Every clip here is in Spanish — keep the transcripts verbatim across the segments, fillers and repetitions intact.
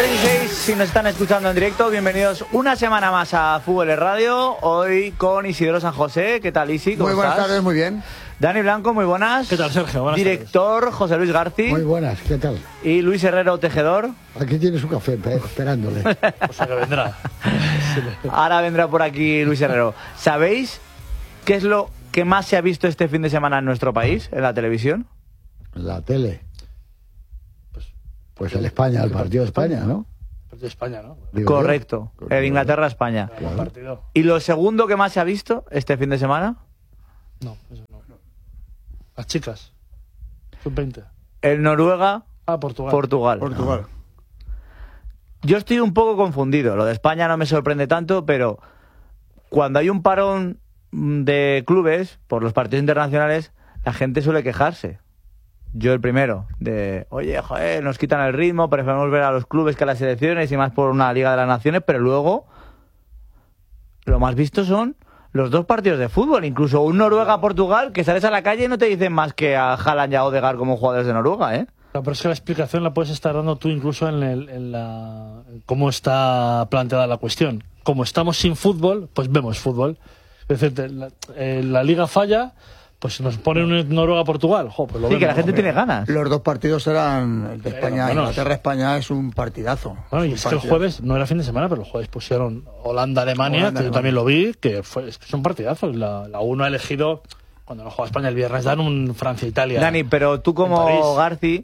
treinta y seis, si nos están escuchando en directo, bienvenidos una semana más a Fútbol en Radio, hoy con Isidro San José. ¿Qué tal, Isi? ¿Cómo Muy buenas estás? tardes, muy bien. Dani Blanco, muy buenas. ¿Qué tal, Sergio? Buenas Director, tardes. José Luis Garci. Muy buenas, ¿qué tal? Y Luis Herrero, tejedor. Aquí tiene su café esperándole. O sea que vendrá. Ahora vendrá por aquí Luis Herrero. ¿Sabéis qué es lo que más se ha visto este fin de semana en nuestro país, en la televisión? La tele. Pues, Pues el España, el partido de España, ¿no? El partido de España, ¿no? Digo Correcto, yo. el Inglaterra-España. Claro. Partido. ¿Y lo segundo que más se ha visto este fin de semana? No, eso no. Las chicas. sub veinte. El Noruega. Ah, Portugal. Portugal. Portugal. Yo estoy un poco confundido. Lo de España no me sorprende tanto, pero cuando hay un parón de clubes por los partidos internacionales, la gente suele quejarse. Yo el primero, de, oye, joder, nos quitan el ritmo, preferimos ver a los clubes que a las selecciones y más por una Liga de las Naciones, pero luego lo más visto son los dos partidos de fútbol, incluso un Noruega-Portugal, que sales a la calle y no te dicen más que a Haaland y a Odegaard como jugadores de Noruega, ¿eh? No, pero es que la explicación la puedes estar dando tú incluso en, el, en la en cómo está planteada la cuestión. Como estamos sin fútbol, pues vemos fútbol. Es decir, la, eh, la liga falla, pues nos ponen un Noruega-Portugal. Jo, pues lo Sí, vemos, que la gente hombre. tiene ganas. Los dos partidos eran el de Pero, España, bueno, Inglaterra-España es un partidazo. Bueno, y un es que el partidazo. jueves, no era fin de semana, pero el jueves pusieron Holanda-Alemania, Holanda, que yo también lo vi, que fue, es que son partidazos. La, la uno ha elegido, cuando no juega España el viernes, dan un Francia-Italia. Dani, pero tú en París. como Garci,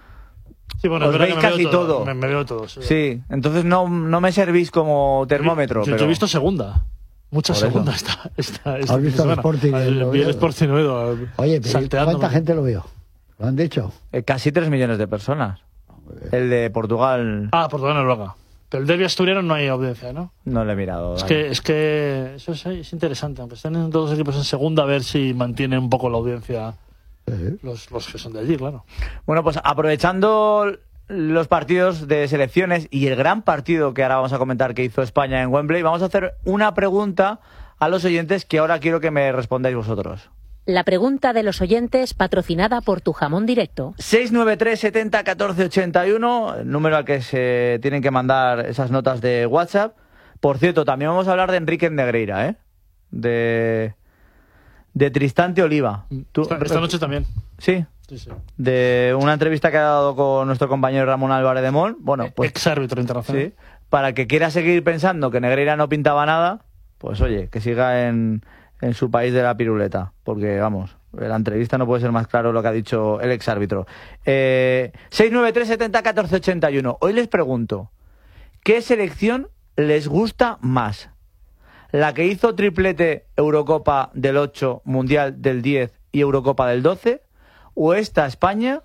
Sí, bueno, os es verdad veis que me casi veo todo. Me, me veo todo, sí. sí, entonces no, no me servís como termómetro. Yo, yo pero... he visto segunda. Mucha Por eso. segunda esta, esta, esta ¿Has visto el Sporting, el El, Oviedo? el Sporting Oviedo, Oye, pero salteando. ¿cuánta gente lo vio? ¿Lo han dicho? Eh, Casi tres millones de personas. El de Portugal Ah, Portugal Noruega. Pero el derbi asturiano no hay audiencia, ¿no? no le he mirado. Es Dani. que, es que eso es, es interesante. Aunque estén en todos los equipos en segunda, a ver si mantienen un poco la audiencia Sí. los, los que son de allí, claro. Bueno, pues aprovechando los partidos de selecciones y el gran partido que ahora vamos a comentar que hizo España en Wembley, vamos a hacer una pregunta a los oyentes que ahora quiero que me respondáis vosotros. La pregunta de los oyentes patrocinada por Tu Jamón Directo. seis nueve tres setenta catorce ochenta y uno, el número al que se tienen que mandar esas notas de WhatsApp. Por cierto, también vamos a hablar de Enrique Negreira, ¿eh? De, de Tristán Oliva. Tú- Esta, esta noche también. Sí, Sí, sí. de una entrevista que ha dado con nuestro compañero Ramón Álvarez de Mon. Bueno, pues Ex árbitro internacional. sí, para el que quiera seguir pensando que Negreira no pintaba nada, pues oye, que siga en, en su país de la piruleta, porque vamos, la entrevista no puede ser más claro lo que ha dicho el exárbitro. Eh, seis nueve tres setenta catorce ochenta y uno. Hoy les pregunto, ¿qué selección les gusta más? ¿La que hizo triplete Eurocopa del ocho, Mundial del diez y Eurocopa del doce? ¿O esta España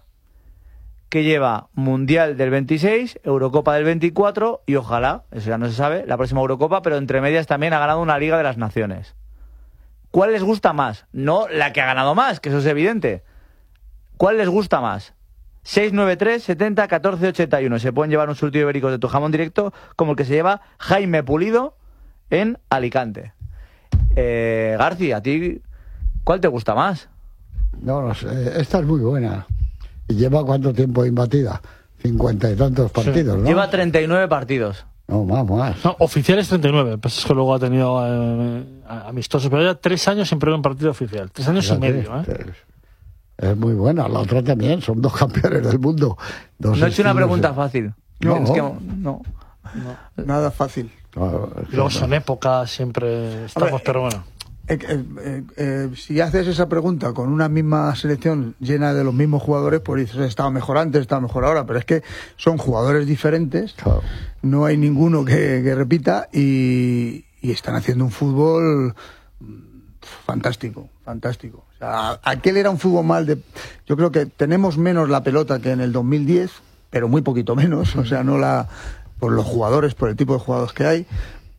que lleva Mundial del veintiséis, Eurocopa del veinticuatro y ojalá, eso ya no se sabe, la próxima Eurocopa, pero entre medias también ha ganado una Liga de las Naciones? ¿Cuál les gusta más? No la que ha ganado más, que eso es evidente. ¿Cuál les gusta más? seis nueve tres setenta catorce ochenta y uno. Se pueden llevar un surtido ibérico de Tu Jamón Directo como el que se lleva Jaime Pulido en Alicante. Eh, García, ¿a ti cuál te gusta más? No, no sé, esta es muy buena. ¿Y lleva cuánto tiempo imbatida? Cincuenta y tantos partidos, ¿no? Lleva treinta y nueve partidos. No, más, más. No, oficiales treinta y nueve, pues es que luego ha tenido eh, amistosos, pero ya tres años sin perder un partido oficial. Tres años Fíjate, y medio, ¿eh? Es, es muy buena. La otra también, son dos campeones del mundo. Dos No he hecho una estilos, pregunta eh. fácil. No. Es que no. Nada fácil. Claro, es que Luego no. son épocas, siempre estamos, Hombre, pero bueno. Eh, eh, eh, eh, si haces esa pregunta con una misma selección llena de los mismos jugadores, pues dices, estaba mejor antes, estaba mejor ahora, pero es que son jugadores diferentes, Claro. no hay ninguno que, que repita y, y están haciendo un fútbol fantástico, fantástico. O sea, aquel era un fútbol mal de... Yo creo que tenemos menos la pelota que en el dos mil diez, pero muy poquito menos, o sea, no la por los jugadores, por el tipo de jugadores que hay,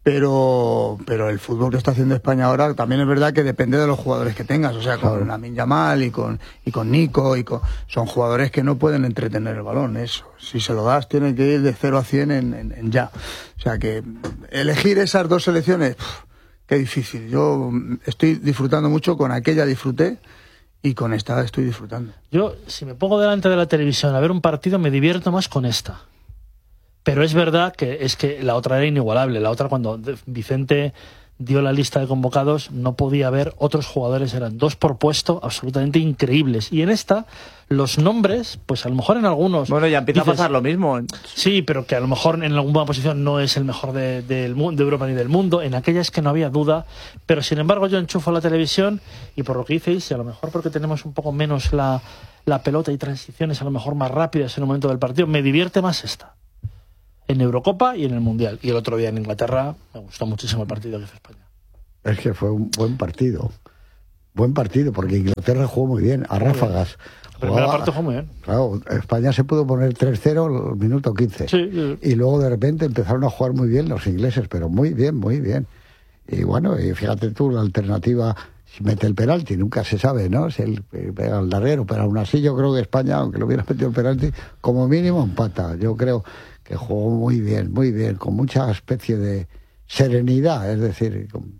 pero pero el fútbol que está haciendo España ahora también es verdad que depende de los jugadores que tengas, o sea, con Claro. Lamine Yamal y con y con Nico y con son jugadores que no pueden entretener el balón, eso. Si se lo das tiene que ir de cero a cien en, en, en ya. O sea, que elegir esas dos selecciones, pff, qué difícil. Yo estoy disfrutando mucho, con aquella disfruté y con esta estoy disfrutando. Yo, si me pongo delante de la televisión a ver un partido, me divierto más con esta. Pero es verdad que es que la otra era inigualable. La otra, cuando Vicente dio la lista de convocados, no podía haber otros jugadores, eran dos por puesto, absolutamente increíbles. Y en esta, los nombres, pues a lo mejor en algunos... Bueno, ya empieza dices, a pasar lo mismo. Sí, pero que a lo mejor en alguna posición no es el mejor de, de, de Europa ni del mundo. En aquellas que no había duda. Pero sin embargo yo enchufo la televisión y por lo que diceis, y a lo mejor porque tenemos un poco menos la, la pelota y transiciones a lo mejor más rápidas en un momento del partido, me divierte más esta. En Eurocopa y en el Mundial. Y el otro día en Inglaterra me gustó muchísimo el partido que hizo España. Es que fue un buen partido. Buen partido, porque Inglaterra jugó muy bien, a ráfagas. La primera Jugaba, parte jugó muy bien. Claro, España se pudo poner tres cero al minuto quince. Sí, sí. Y luego de repente empezaron a jugar muy bien los ingleses, pero muy bien, muy bien. Y bueno, y fíjate tú, la alternativa, si mete el penalti, nunca se sabe, ¿no? Si él pega al larguero, pero aún así yo creo que España, aunque lo hubiera metido el penalti, como mínimo empata. Yo creo que jugó muy bien, muy bien, con mucha especie de serenidad, es decir, con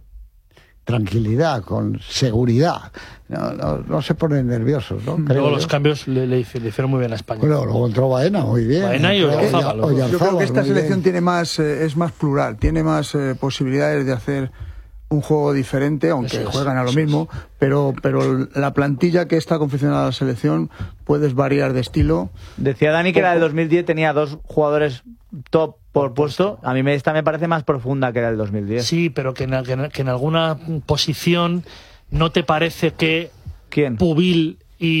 tranquilidad, con seguridad. No, no, no se ponen nerviosos, ¿no? Creo Luego los yo. cambios le, le, le hicieron muy bien a España. Bueno, luego entró Baena, muy bien. Baena y Entró Oyarzábal. Oya- Yo creo que esta muy selección bien. tiene más, eh, es más plural, tiene más eh, posibilidades de hacer un juego diferente, aunque Eso es, juegan a lo eso mismo, pero, pero la plantilla que está confeccionada la selección puedes variar de estilo. Decía Dani que la del dos mil diez tenía dos jugadores top por puesto. A mí me, esta me parece más profunda que la del dos mil diez. Sí, pero que en, que en- que en alguna posición no te parece que ¿Quién? Pubil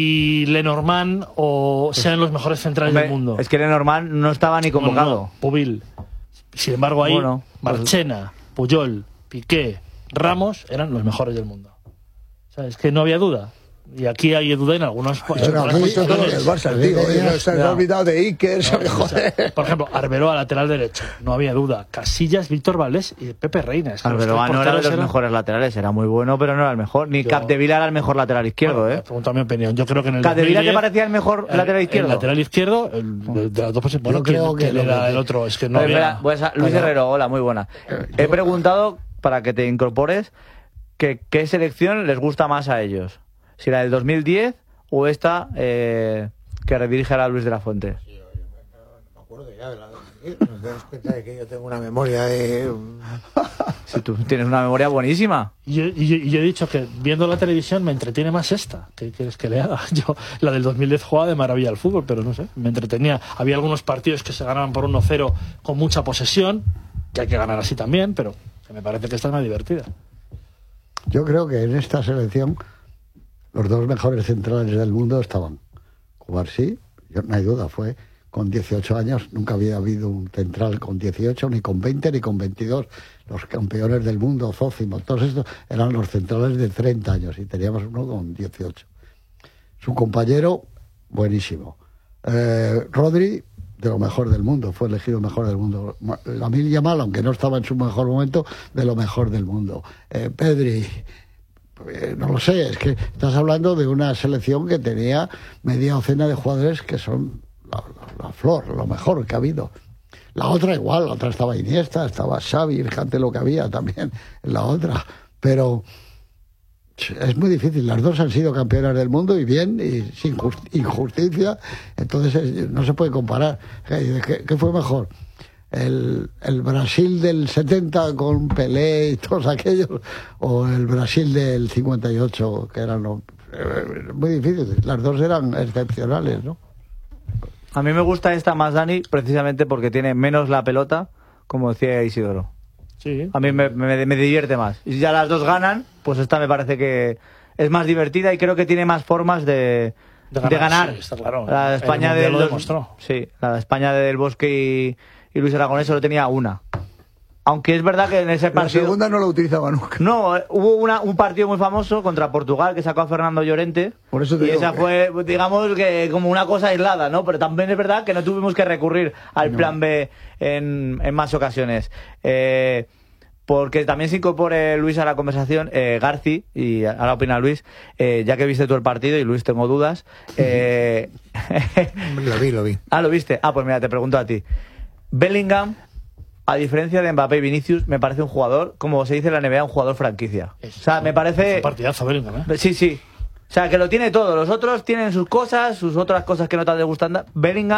y Lenormand o sean los mejores centrales Hombre, del mundo. es que Lenormand no estaba ni convocado. No, no, Pubil. Sin embargo, ahí Bueno, pues- Marchena, Puyol, Piqué, Ramos eran los mejores del mundo. O sea, es que no había duda. Y aquí hay duda en algunos. Pero en algunas aquí- Mucho todo posiciones. el Barça, tío. Ya. Oye, se ha olvidado de Iker, joder. Por ejemplo, Arbeloa, lateral derecho. No había duda. Casillas, Víctor Valdés y Pepe Reina. Es que los Arbeloa tres no era de porteros los eran- mejores laterales, era muy bueno, pero no era el mejor. Ni Yo- Capdevila era el mejor lateral izquierdo, Bueno, ¿eh? me pregunto mi opinión. Yo creo que en el ¿Capdevila te dos mil diez, parecía el mejor el- lateral izquierdo? El lateral izquierdo, el, de, de las dos posiciones. Bueno, Yo creo ¿quién, que quién lo era que- el otro? Es que no Eh, había. espera, pues, a- Luis Herrero, hola, muy buena. He preguntado, para que te incorpores, que qué selección les gusta más a ellos. Si la del dos mil diez o esta eh, que redirige a Luis de la Fuente. Me acuerdo ya de la dos mil diez. Nos damos cuenta de que yo tengo una memoria de... Si tú tienes una memoria buenísima. Y yo, y yo- y yo he dicho que viendo la televisión me entretiene más esta. ¿Qué quieres que le haga? Yo, la del dos mil diez jugaba de maravilla al fútbol, pero no sé, me entretenía. Había algunos partidos que se ganaban por uno cero con mucha posesión, que hay que ganar así también, pero que me parece que esta es más divertida. Yo creo que en esta selección los dos mejores centrales del mundo estaban. Cubarsí, yo, no hay duda, fue con dieciocho años, nunca había habido un central con dieciocho, ni con veinte, ni con veintidós. Los campeones del mundo, Zócimo, todos estos eran los centrales de treinta años y teníamos uno con dieciocho. Su compañero, buenísimo. Eh, Rodri, de lo mejor del mundo, fue elegido mejor del mundo. Lamine Yamal, aunque no estaba en su mejor momento, de lo mejor del mundo. Eh, Pedri, eh, no lo sé, es que estás hablando de una selección que tenía media docena de jugadores que son la, la, la flor, lo mejor que ha habido. La otra igual, la otra estaba Iniesta, estaba Xavi, fíjate lo que había también en la otra, pero es muy difícil. Las dos han sido campeonas del mundo y bien, y sin just- injusticia, entonces es- no se puede comparar. ¿Qué, qué fue mejor? El, el Brasil del setenta con Pelé y todos aquellos, o el Brasil del cincuenta y ocho, que eran los, eh, muy difíciles. Las dos eran excepcionales, ¿no? A mí me gusta esta más, Dani, precisamente porque tiene menos la pelota, como decía Isidoro. Sí. A mí me, me, me divierte más. Y si ya las dos ganan, pues esta me parece que es más divertida y creo que tiene más formas de, De de ganar, ganar. sí, está claro. La de El España Mundial del lo dos- demostró. Sí, la de España del Bosque y, y Luis Aragonés solo tenía una. Aunque es verdad que en ese La partido... segunda no la utilizaba nunca. No, eh, hubo una, un partido muy famoso contra Portugal que sacó a Fernando Llorente. Por eso te y digo esa que- fue, digamos, que como una cosa aislada, ¿no? Pero también es verdad que no tuvimos que recurrir al No. plan B en, en más ocasiones. Eh, porque también se incorpore Luis a la conversación, eh, Garci, y ahora opina Luis, eh, ya que viste tú el partido, y Luis, tengo dudas. Eh, Lo vi, lo vi. ah, ¿lo viste? Ah, pues mira, te pregunto a ti. Bellingham, a diferencia de Mbappé y Vinicius, me parece un jugador, como se dice en la N B A, un jugador franquicia. O sea, me parece... Un partidazo, Bellingham, ¿eh? Sí, sí. O sea, que lo tiene todo. Los otros tienen sus cosas, sus otras cosas que no te gustan. Bellingham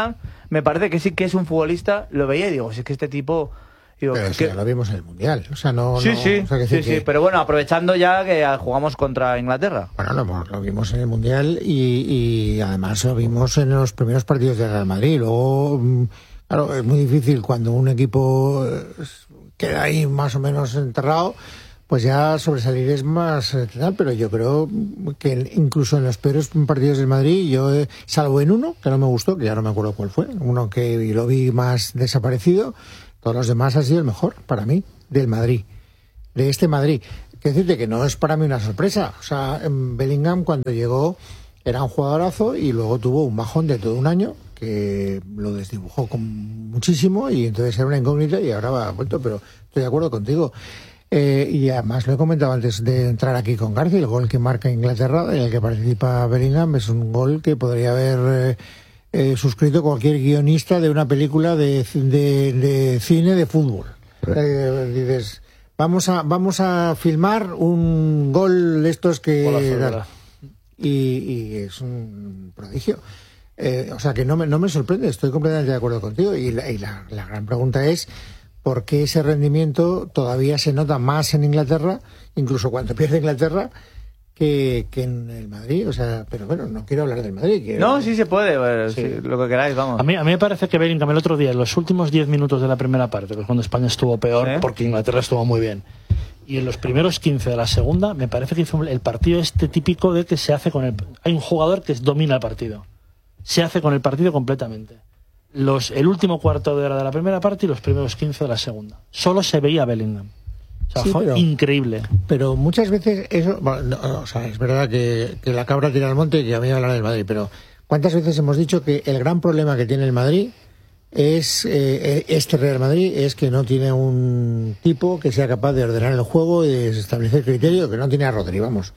me parece que sí que es un futbolista, lo veía y digo, si es que este tipo... Digo, Pero eso que- ya lo vimos en el Mundial. O sea, no. Sí, no- sí, o sea, que sí, decir sí, que- pero bueno, aprovechando ya que jugamos contra Inglaterra. Bueno, lo, lo vimos en el Mundial y, y además lo vimos en los primeros partidos de Real Madrid. Luego, mm, claro, es muy difícil cuando un equipo eh, queda ahí más o menos enterrado, pues ya sobresalir es más eh, tal, pero yo creo que incluso en los peores partidos del Madrid, yo, eh, salvo en uno, que no me gustó, que ya no me acuerdo cuál fue, uno que lo vi más desaparecido, todos los demás ha sido el mejor para mí, del Madrid, de este Madrid. Quiero decirte que no es para mí una sorpresa. O sea, en Bellingham cuando llegó era un jugadorazo y luego tuvo un bajón de todo un año que lo desdibujó con muchísimo y entonces era una incógnita y ahora va vuelto, pero estoy de acuerdo contigo. Eh, y además lo he comentado antes de entrar aquí con García, el gol que marca Inglaterra, en el que participa Bellingham, es un gol que podría haber eh, eh, suscrito cualquier guionista de una película de, de, de cine de fútbol. Eh, dices, vamos a vamos a filmar un gol de estos que Golazo, ¿verdad? y, y es un prodigio. Eh, o sea que no me, no me sorprende, estoy completamente de acuerdo contigo. Y la, y la, la gran pregunta es ¿por qué ese rendimiento todavía se nota más en Inglaterra, incluso cuando pierde Inglaterra, que, que en el Madrid? O sea, pero bueno, no quiero hablar del Madrid. Quiero... No, sí se puede, bueno, Sí. sí, lo que queráis, vamos. A mí, a mí me parece que Bellingham el otro día, en los últimos diez minutos de la primera parte, que es cuando España estuvo peor, Sí. porque Inglaterra estuvo muy bien, y en los primeros quince de la segunda, me parece que hizo el partido este típico de que se hace con el... Hay un jugador que domina el partido. Se hace con el partido completamente. Los, el último cuarto de hora de la primera parte y los primeros quince de la segunda. Solo se veía Bellingham. O sea, Sí, fue pero- increíble. Pero muchas veces eso, bueno, no, o sea, es verdad que, que la cabra tira al monte y que a mí me hablan del Madrid, pero ¿cuántas veces hemos dicho que el gran problema que tiene el Madrid es, eh, este Real Madrid, es que no tiene un tipo que sea capaz de ordenar el juego y de establecer criterio, que no tiene a Rodri, vamos.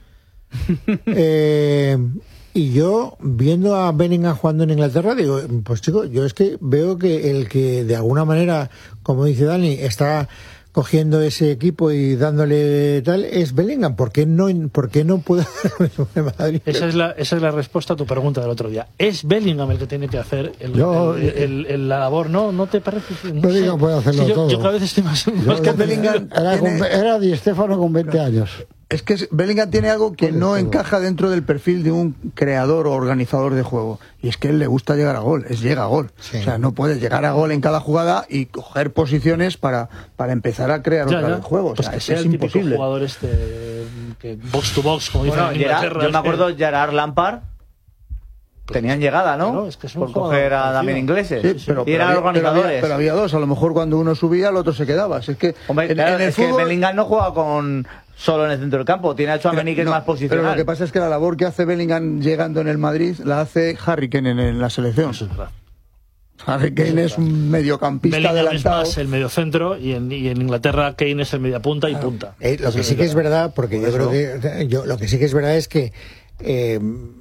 eh, y yo, viendo a Bellingham jugando en Inglaterra, digo, pues chico, yo es que veo que el que de alguna manera, como dice Dani, está cogiendo ese equipo y dándole tal, es Bellingham. ¿Por qué no, por qué no puede hacer lo mismo en Madrid? Esa es, la, esa es la respuesta a tu pregunta del otro día. ¿Es Bellingham el que tiene que hacer el, Yo- el- el- el- la labor? ¿No no te parece? No Bellingham sé. puede hacerlo Sí, yo, todo. yo cada vez estoy más... Es que Bellingham Era, con- tiene- era Di Stéfano con veinte años. Es que Bellingham tiene algo que no encaja dentro del perfil de un creador o organizador de juego. Y es que a él le gusta llegar a gol, es llega a gol. Sí. O sea, no puedes llegar a gol en cada jugada y coger posiciones para, para empezar a crear Ya, otra ya. vez juego. O Pues sea, que es, sea es el típico imposible. jugador este que box to box, como dicen Bueno, en Gerard- Inglaterra. yo es me acuerdo que- Gerard Lampard, tenían llegada, ¿no? Claro, es que es un Por jugador coger a parecido. también ingleses. Sí, pero, y pero eran había, pero, organizadores. había, pero había dos. A lo mejor cuando uno subía, el otro se quedaba. Si es que Hombre, en, claro, en el es que fútbol... Bellingham no juega con solo en el centro del campo. Tiene a Tchouaméni que No, es más posicional. Pero lo que pasa es que la labor que hace Bellingham llegando en el Madrid la hace Harry Kane en, en la selección. Eso es verdad. Harry Kane es un mediocampista Bellingham es adelantado. más el mediocentro y en, y en Inglaterra Kane es el mediapunta y punta. Eh, lo que sí que es verdad, porque yo eso. creo que yo lo que sí que es verdad es que eh,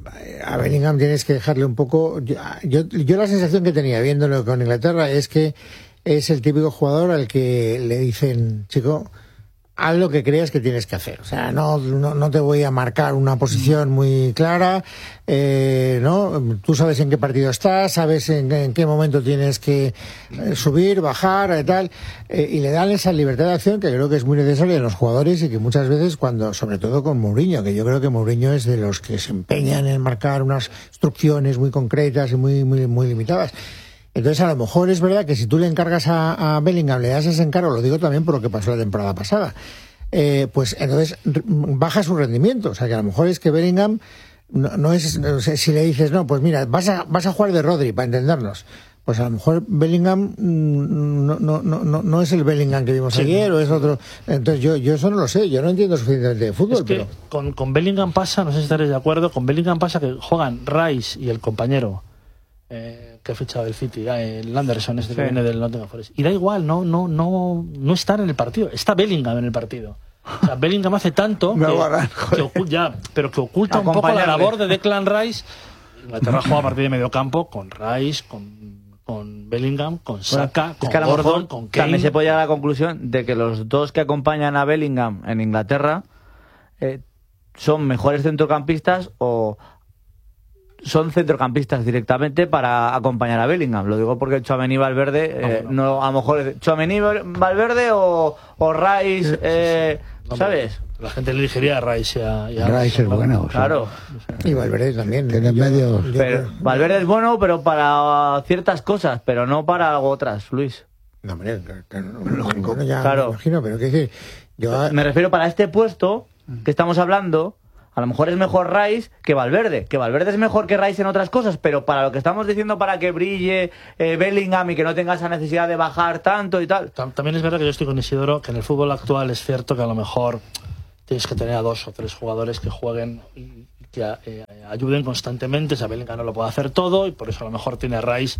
a Bellingham tienes que dejarle un poco. Yo, yo, yo la sensación que tenía viéndolo con Inglaterra es que es el típico jugador al que le dicen, chico, haz lo que creas que tienes que hacer. O sea, no, no, no te voy a marcar una posición muy clara, eh, ¿no? Tú sabes en qué partido estás, sabes en, en qué momento tienes que eh, subir, bajar, y tal, eh, y le dan esa libertad de acción que creo que es muy necesaria en los jugadores y que muchas veces cuando, sobre todo con Mourinho, que yo creo que Mourinho es de los que se empeñan en marcar unas instrucciones muy concretas y muy, muy, muy limitadas. Entonces, a lo mejor es verdad que si tú le encargas a, a Bellingham, le das ese encargo, lo digo también por lo que pasó la temporada pasada, eh, pues entonces r- baja su rendimiento. O sea, que a lo mejor es que Bellingham no, no es, no sé, si le dices, no, pues mira, vas a, vas a jugar de Rodri, para entendernos. Pues a lo mejor Bellingham mm, no, no, no, no, no es el Bellingham que vimos Sí. ayer o es otro. Entonces, yo, yo eso no lo sé, yo no entiendo suficientemente de fútbol, Es que pero. con, con Bellingham pasa, no sé si estaréis de acuerdo, con Bellingham pasa que juegan Rice y el compañero eh, que ha fichado el City, eh, el Anderson, este que Sí. viene del Nottingham Forest. Y da igual, no, no, no, no están en el partido, está Bellingham en el partido. O sea, Bellingham hace tanto Me que, aguardan, que ocu- ya, pero que oculta un poco la Acompañarle. labor de Declan Rice. Inglaterra juega a partir de medio campo con Rice, con, con Bellingham, con Saka, Es con que a lo Gordon, mejor con Kane. también se puede llegar a la conclusión de que los dos que acompañan a Bellingham en Inglaterra eh, son mejores centrocampistas o son centrocampistas directamente para acompañar a Bellingham. Lo digo porque Tchouaméni y Valverde, eh, no, no, a lo mejor Tchouaméni, Valverde o, o Rice, eh, no, ¿sabes? La gente le elegiría a Rice y a... Y a Rice es bueno. O sea, claro. Y Valverde también. Tiene medios. Pero Valverde es bueno, pero para ciertas cosas, pero no para otras, Luis. No, hombre, claro, lógico. Bueno, ya Claro. me imagino, pero que decir, yo... Me refiero para este puesto que estamos hablando, a lo mejor es mejor Rice que Valverde. Que Valverde es mejor que Rice en otras cosas, pero para lo que estamos diciendo, para que brille eh, Bellingham y que no tenga esa necesidad de bajar tanto y tal. También es verdad que yo estoy con Isidoro, que en el fútbol actual es cierto que a lo mejor tienes que tener a dos o tres jugadores que jueguen y que eh, ayuden constantemente. O sea, Bellingham no lo puede hacer todo y por eso a lo mejor tiene a Rice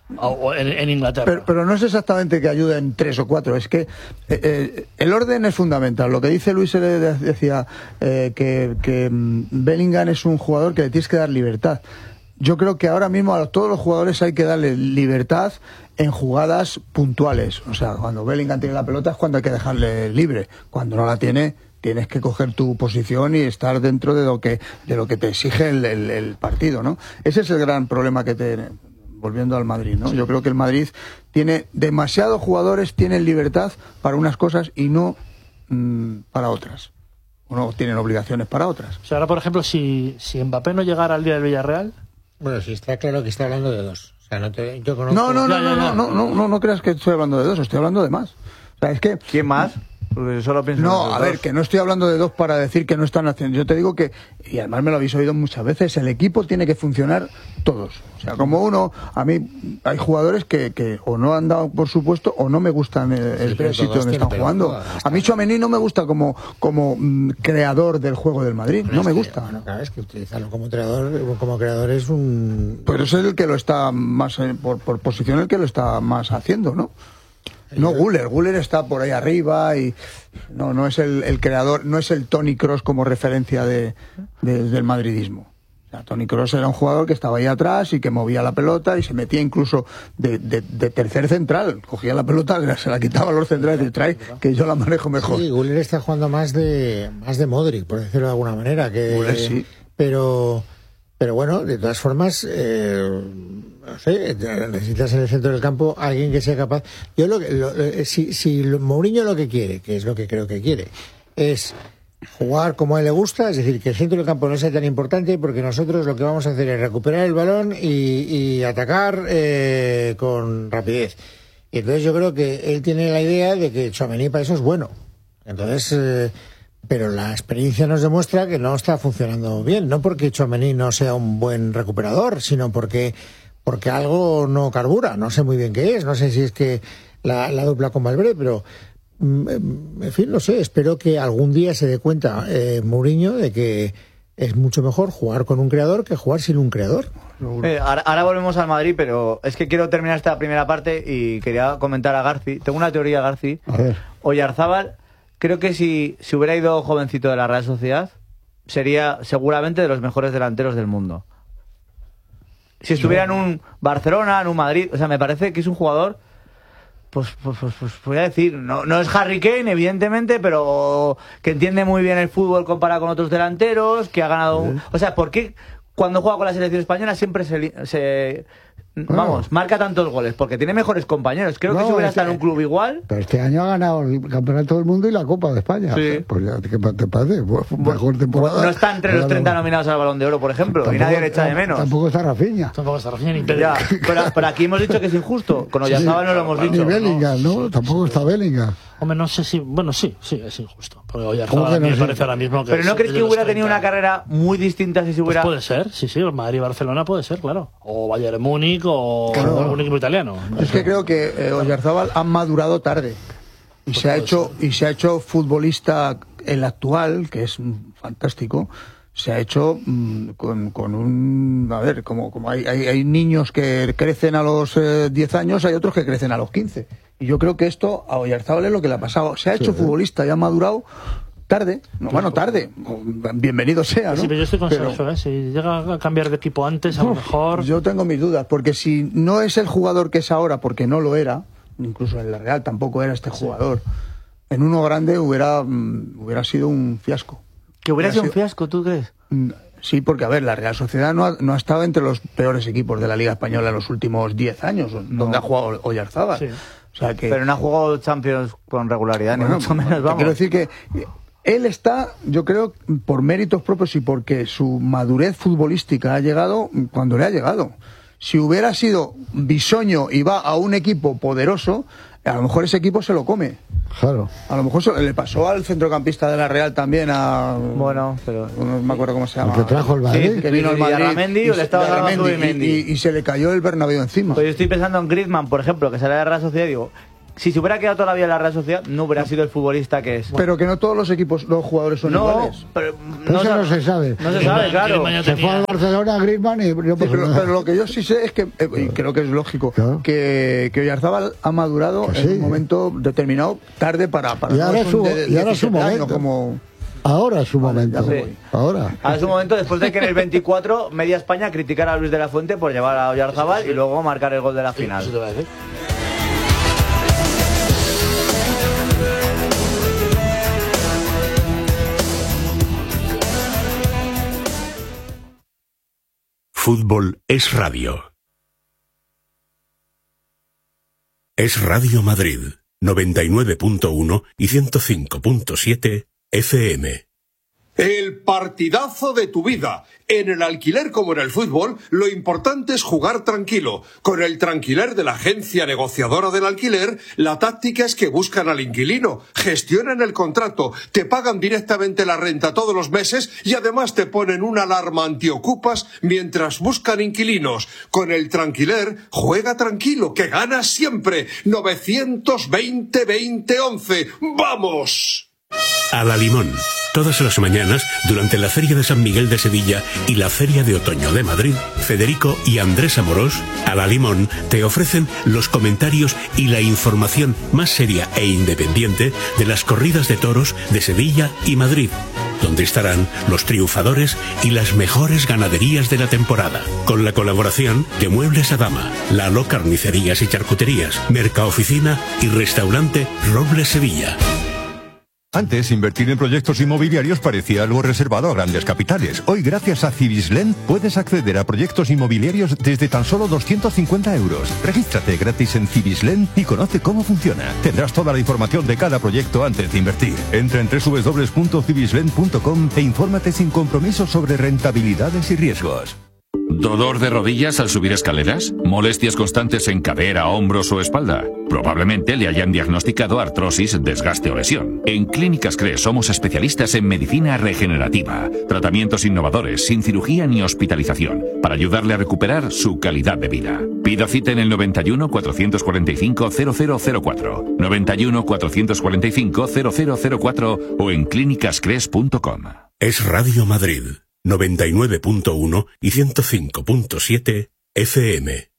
o en, en Inglaterra. Pero, pero no es exactamente que ayuden tres o cuatro, es que eh, eh, el orden es fundamental. Lo que dice Luis eh, decía eh, que, que Bellingham es un jugador que le tienes que dar libertad. Yo creo que ahora mismo a todos los jugadores hay que darle libertad en jugadas puntuales. O sea, cuando Bellingham tiene la pelota es cuando hay que dejarle libre. Cuando no la tiene, tienes que coger tu posición y estar dentro de lo que de lo que te exige el, el, el partido, ¿no? Ese es el gran problema que te... Volviendo al Madrid, ¿no? Yo creo que el Madrid tiene demasiados jugadores, tienen libertad para unas cosas y no mmm, para otras. O no tienen obligaciones para otras. O sea, ahora, por ejemplo, si, si Mbappé no llegara al día del Villarreal... Bueno, sí, está claro que está hablando de dos. O sea, no te, yo conozco... No, no, no, Ya, ya, no, ya. no, no, no, no, no creas que estoy hablando de dos, estoy hablando de más. O sea, es que... ¿Quién más? Porque yo solo pienso en No, los a dos. ver, que no estoy hablando de dos para decir que no están haciendo. Yo te digo que, y además me lo habéis oído muchas veces, el equipo tiene que funcionar todos. O sea, como uno, a mí hay jugadores que, que o no han dado por supuesto o no me gustan el, el pero sitio todos donde tienen están jugando. pelota, A mí Tchouaméni no me gusta como, como mm, creador del juego del Madrid, Bueno, no es me que, gusta. Bueno, claro, es que utilizarlo como creador, como creador es un... Pero es el que lo está más, eh, por, por posición, el que lo está más haciendo, ¿no? No Güler, Güler está por ahí arriba y no no es el, el creador, no es el Toni Kroos como referencia de, de- del madridismo. O sea, Toni Kroos era un jugador que estaba ahí atrás y que movía la pelota y se metía incluso de, de, de tercer central, cogía la pelota, se la quitaba a los centrales y trae que yo la manejo mejor. Sí, Güler está jugando más de más de Modric, por decirlo de alguna manera. Que, Güler sí. Pero, pero bueno, de todas formas, eh, no sé, necesitas en el centro del campo a alguien que sea capaz. Yo lo que, lo- eh, si, si lo- Mourinho lo que quiere, que es lo que creo que quiere, es jugar como a él le gusta, es decir, que el centro del campo no sea tan importante, porque nosotros lo que vamos a hacer es recuperar el balón y, y atacar eh, con rapidez. Y entonces yo creo que él tiene la idea de que Tchouaméni para eso es bueno. Entonces, eh, pero la experiencia nos demuestra que no está funcionando bien, no porque Tchouaméni no sea un buen recuperador, sino porque porque algo no carbura, no sé muy bien qué es, no sé si es que la, la dupla con Valverde, pero mm, en fin, no sé, espero que algún día se dé cuenta eh, Mourinho de que es mucho mejor jugar con un creador que jugar sin un creador. Eh, ahora, ahora volvemos al Madrid, pero es que quiero terminar esta primera parte y quería comentar a Garci. Tengo una teoría, Garci. A ver. Oyarzábal, creo que si, si hubiera ido jovencito de la Real Sociedad, sería seguramente de los mejores delanteros del mundo. Si estuviera en un Barcelona, en un Madrid, o sea, me parece que es un jugador, pues, pues, pues, pues voy a decir, no, no es Harry Kane, evidentemente, pero que entiende muy bien el fútbol comparado con otros delanteros, que ha ganado... un- O sea, ¿por qué cuando juega con la selección española siempre se... li- se vamos, marca tantos goles? Porque tiene mejores compañeros. Creo que No, si hubiera es que- estado en un club igual... Pero este año ha ganado el Campeonato del Mundo y la Copa de España. Sí. Pues ya, ¿qué te parece? Pues, mejor temporada. No está entre los treinta nominados al Balón de Oro, por ejemplo, y Tampoco- nadie le echa de menos. Tampoco está Rafinha. Tampoco está Rafinha ni Pedri. Ya, pero, pero aquí hemos dicho que es injusto. Con Oyarzábal no lo hemos Ni dicho. Bellingham, ¿no? Tampoco está Bellingham. Hombre, no sé si... Bueno, sí, sí, es injusto. Porque ¿Cómo Oyarzábal que a mí no me sé? parece ahora mismo que... Pero ¿no es crees de que los hubiera tenido treinta. una carrera muy distinta si se Pues hubiera... puede ser, sí, sí, el Madrid y Barcelona puede ser, claro. O Bayern Múnich o Claro. algún equipo italiano. Es que creo que eh, Oyarzábal ha madurado tarde y se ha hecho y se ha hecho futbolista el actual, que es mm, fantástico. Se ha hecho mm, con, con un... A ver, como, como hay, hay, hay niños que crecen a los eh, diez años, hay otros que crecen a los quince. Y yo creo que esto a Oyarzábal es lo que le ha pasado. Se ha hecho futbolista y ha madurado tarde. No, bueno, tarde. Bienvenido sea, ¿no? Sí, pero yo estoy con Pero- Sergio, ¿eh? Si llega a cambiar de equipo antes, a lo mejor... Yo tengo mis dudas, porque si no es el jugador que es ahora, porque no lo era, incluso en la Real tampoco era este jugador, en uno grande hubiera, mm, hubiera sido un fiasco. Que hubiera sido un sido- fiasco, ¿tú crees? Mm, Sí, porque a ver, la Real Sociedad no ha, no ha estado entre los peores equipos de la Liga Española en los últimos diez años, no. donde ha jugado Oyarzábal. Sí. O sea que, pero no ha jugado Champions con regularidad, bueno, ni mucho menos, vamos. Quiero decir que él está, yo creo, por méritos propios y porque su madurez futbolística ha llegado cuando le ha llegado. Si hubiera sido bisoño y va a un equipo poderoso, a lo mejor ese equipo se lo come. Claro. A lo mejor se, le pasó al centrocampista de la Real también a... Bueno, pero... No me acuerdo cómo se llama. El que trajo el Madrid. Sí, que vino al Madrid. Y, y, le estaba dando y, y, y se le cayó el Bernabéu encima. Pues yo estoy pensando en Griezmann, por ejemplo, que sale de la Real Sociedad y digo... Si se hubiera quedado toda la vida en la Real Sociedad, no hubiera sido el futbolista que es. Pero que no todos los equipos, los jugadores son no, iguales. Pero no, eso no se sabe. No se sabe, claro. Se fue al Barcelona, Griezmann y... Sí, pero, pero lo que yo sí sé es que, eh, y creo que es lógico, claro. que, que Oyarzábal ha madurado sí. en un momento determinado, tarde para... para y ahora, no su, de, y ahora su momento. Como... Ahora es su vale, momento. Sí. Ahora. Ahora es su momento, después de que en el veinticuatro media España criticara a Luis de la Fuente por llevar a Oyarzábal y luego marcar el gol de la final. Eso te va a decir. Fútbol es radio. Es Radio Madrid, noventa y nueve punto uno y ciento cinco punto siete F M. El partidazo de tu vida. En el alquiler como en el fútbol, lo importante es jugar tranquilo. Con el Tranquiler de la agencia negociadora del alquiler, la táctica es que buscan al inquilino, gestionan el contrato, te pagan directamente la renta todos los meses y además te ponen una alarma antiocupas mientras buscan inquilinos. Con el Tranquiler, juega tranquilo, que ganas siempre. novecientos veinte veinte once. ¡Vamos! A la Limón. Todas las mañanas, durante la Feria de San Miguel de Sevilla y la Feria de Otoño de Madrid, Federico y Andrés Amorós, a la Limón, te ofrecen los comentarios y la información más seria e independiente de las corridas de toros de Sevilla y Madrid, donde estarán los triunfadores y las mejores ganaderías de la temporada, con la colaboración de Muebles Adama, Lalo Carnicerías y Charcuterías, Mercaoficina y Restaurante Robles Sevilla. Antes, invertir en proyectos inmobiliarios parecía algo reservado a grandes capitales. Hoy, gracias a Cibislen, puedes acceder a proyectos inmobiliarios desde tan solo doscientos cincuenta euros. Regístrate gratis en Cibislen y conoce cómo funciona. Tendrás toda la información de cada proyecto antes de invertir. Entra en doble u doble u doble u punto cibislen punto com e infórmate sin compromiso sobre rentabilidades y riesgos. ¿Dolor de rodillas al subir escaleras? ¿Molestias constantes en cadera, hombros o espalda? Probablemente le hayan diagnosticado artrosis, desgaste o lesión. En Clínicas Cres somos especialistas en medicina regenerativa, tratamientos innovadores, sin cirugía ni hospitalización, para ayudarle a recuperar su calidad de vida. Pida cita en el noventa y uno, cuatrocientos cuarenta y cinco, cero cero cero cuatro, noventa y uno, cuatrocientos cuarenta y cinco, cero cero cero cuatro o en clínicas cres punto com. Es Radio Madrid, noventa y nueve punto uno y ciento cinco punto siete F M.